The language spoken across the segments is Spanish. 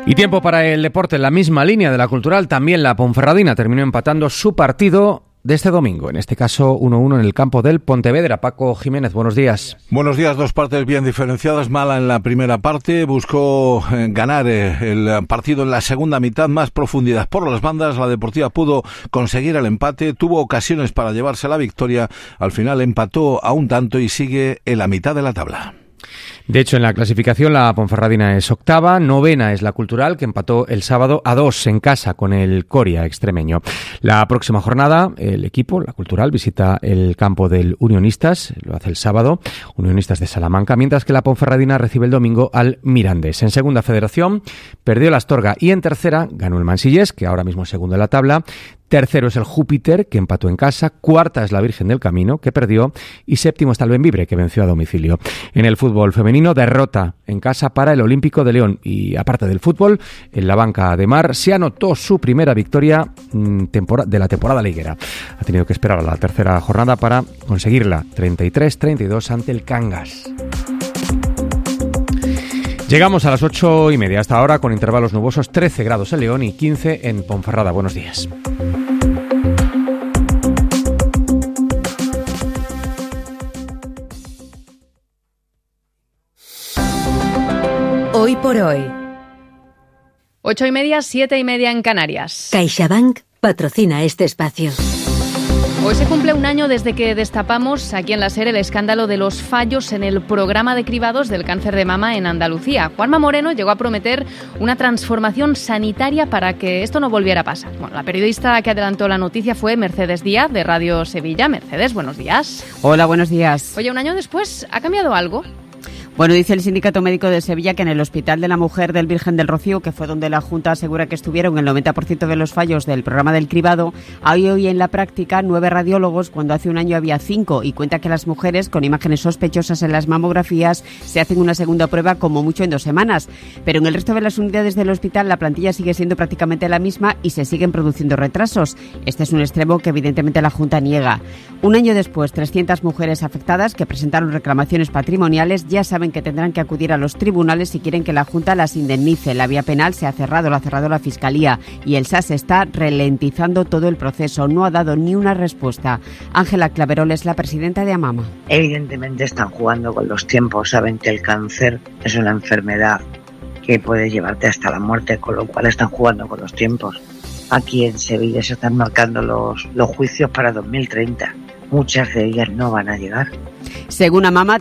Y tiempo para el deporte. En la misma línea de la cultural, también la Ponferradina terminó empatando su partido de este domingo, en este caso 1-1 en el campo del Pontevedra. Paco Jiménez, buenos días. Buenos días, dos partes bien diferenciadas. Mala en la primera parte, buscó ganar el partido en la segunda mitad, más profundidad por las bandas. La Deportiva pudo conseguir el empate, tuvo ocasiones para llevarse la victoria, al final empató a un tanto y sigue en la mitad de la tabla. De hecho, en la clasificación la Ponferradina es octava, novena es la Cultural, que empató el sábado a 2 en casa con el Coria extremeño. La próxima jornada, el equipo, la Cultural, visita el campo del Unionistas, lo hace el sábado, Unionistas de Salamanca, mientras que la Ponferradina recibe el domingo al Mirandés. En segunda federación, perdió el Astorga y en tercera ganó el Mansillés, que ahora mismo es segundo en la tabla. Tercero es el Júpiter, que empató en casa. Cuarta es la Virgen del Camino, que perdió. Y séptimo está el Bembibre, que venció a domicilio. En el fútbol femenino, derrota en casa para el Olímpico de León. Y aparte del fútbol, en la banca de Mar se anotó su primera victoria de la temporada liguera. Ha tenido que esperar a la tercera jornada para conseguirla. 33-32 ante el Cangas. Llegamos a las 8:30 hasta ahora con intervalos nubosos, 13 grados en León y 15 en Ponferrada. Buenos días. Hoy por hoy. 8:30, 7:30 en Canarias. CaixaBank patrocina este espacio. Hoy se cumple un año desde que destapamos aquí en la SER el escándalo de los fallos en el programa de cribados del cáncer de mama en Andalucía. Juanma Moreno llegó a prometer una transformación sanitaria para que esto no volviera a pasar. Bueno, la periodista que adelantó la noticia fue Mercedes Díaz, de Radio Sevilla. Mercedes, buenos días. Hola, buenos días. Oye, un año después, ¿ha cambiado algo? Bueno, dice el Sindicato Médico de Sevilla que en el Hospital de la Mujer del Virgen del Rocío, que fue donde la Junta asegura que estuvieron el 90% de los fallos del programa del cribado, hay hoy en la práctica 9 radiólogos cuando hace un año había 5, y cuenta que las mujeres con imágenes sospechosas en las mamografías se hacen una segunda prueba como mucho en 2 semanas. Pero en el resto de las unidades del hospital la plantilla sigue siendo prácticamente la misma y se siguen produciendo retrasos. Este es un extremo que evidentemente la Junta niega. Un año después, 300 mujeres afectadas que presentaron reclamaciones patrimoniales ya saben que tendrán que acudir a los tribunales si quieren que la Junta las indemnice. La vía penal se ha cerrado, la ha cerrado la Fiscalía y el SAS está ralentizando todo el proceso. No ha dado ni una respuesta. Ángela Claverol es la presidenta de AMAMA. Evidentemente están jugando con los tiempos. Saben que el cáncer es una enfermedad que puede llevarte hasta la muerte, con lo cual están jugando con los tiempos. Aquí en Sevilla se están marcando los juicios para 2030. Muchas de ellas no van a llegar. Según AMAMA,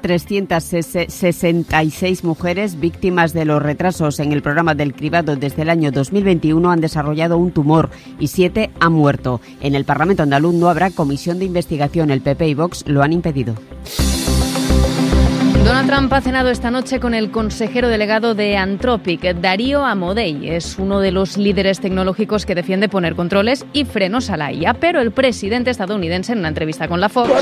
366 mujeres víctimas de los retrasos en el programa del cribado desde el año 2021 han desarrollado un tumor y 7 han muerto. En el Parlamento andaluz no habrá comisión de investigación. El PP y Vox lo han impedido. Donald Trump ha cenado esta noche con el consejero delegado de Anthropic, Darío Amodei. Es uno de los líderes tecnológicos que defiende poner controles y frenos a la IA, pero el presidente estadounidense en una entrevista con la Fox ha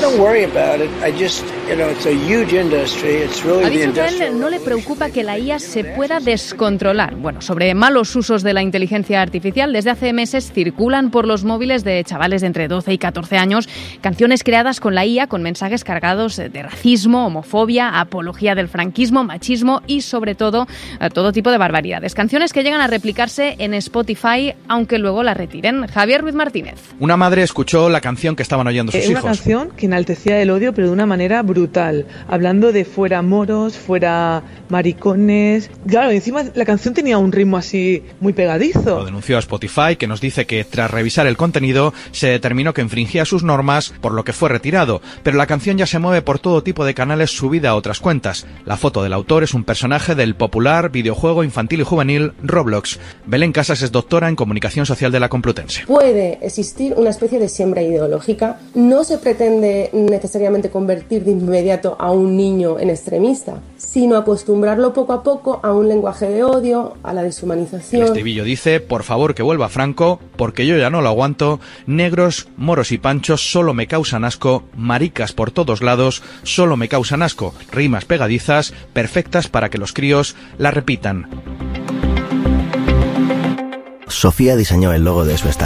dicho que a él no le preocupa que la IA se pueda descontrolar. Bueno, sobre malos usos de la inteligencia artificial, desde hace meses circulan por los móviles de chavales de entre 12 y 14 años canciones creadas con la IA con mensajes cargados de racismo, homofobia, apología del franquismo, machismo y, sobre todo tipo de barbaridades. Canciones que llegan a replicarse en Spotify, aunque luego la retiren. Javier Ruiz Martínez. Una madre escuchó la canción que estaban oyendo sus hijos. Una canción que enaltecía el odio, pero de una manera brutal, hablando de fuera moros, fuera maricones. Claro, encima la canción tenía un ritmo así muy pegadizo. Lo denunció a Spotify, que nos dice que tras revisar el contenido se determinó que infringía sus normas, por lo que fue retirado. Pero la canción ya se mueve por todo tipo de canales subida a otras cuentas. La foto del autor es un personaje del popular videojuego infantil y juvenil Roblox. Belén Casas es doctora en Comunicación Social de la Complutense. Puede existir una especie de siembra ideológica. No se pretende necesariamente convertir de inmediato a un niño en extremista, sino acostumbrarlo poco a poco a un lenguaje de odio, a la deshumanización. El estribillo dice: por favor que vuelva Franco, porque yo ya no lo aguanto, negros, moros y panchos solo me causan asco, maricas por todos lados solo me causan asco. Rimas pegadizas, perfectas para que los críos la repitan. Sofía diseñó el logo de su startup,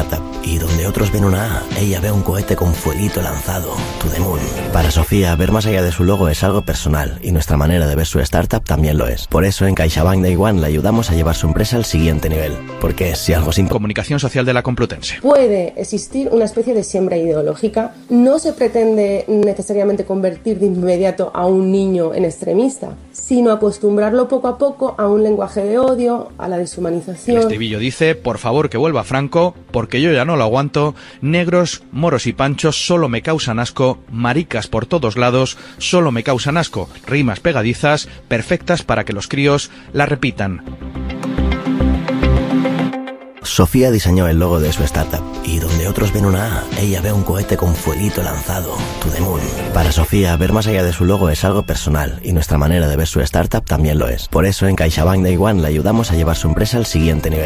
y donde otros ven una A, ella ve un cohete con fuelito lanzado, to the moon. Para Sofía, ver más allá de su logo es algo personal y nuestra manera de ver su startup también lo es. Por eso en CaixaBank Day One le ayudamos a llevar su empresa al siguiente nivel. Porque si algo sin... Comunicación Social de la Complutense. Puede existir una especie de siembra ideológica. No se pretende necesariamente convertir de inmediato a un niño en extremista, sino acostumbrarlo poco a poco a un lenguaje de odio, a la deshumanización. El estribillo dice, por favor que vuelva Franco, porque yo ya no lo aguanto, negros, moros y panchos solo me causan asco, maricas por todos lados solo me causan asco, rimas pegadizas, perfectas para que los críos la repitan. Sofía diseñó el logo de su startup y donde otros ven una A, ella ve un cohete con fuelito lanzado, to the moon. Para Sofía, ver más allá de su logo es algo personal y nuestra manera de ver su startup también lo es. Por eso en CaixaBank Day One le ayudamos a llevar su empresa al siguiente nivel.